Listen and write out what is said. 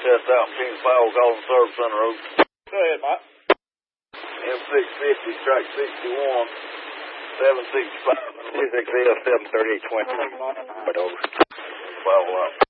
test out Kings Powell calling Service Center Road. Go ahead, Mike. M650, track 61, 765. 260, 73820. Follow up.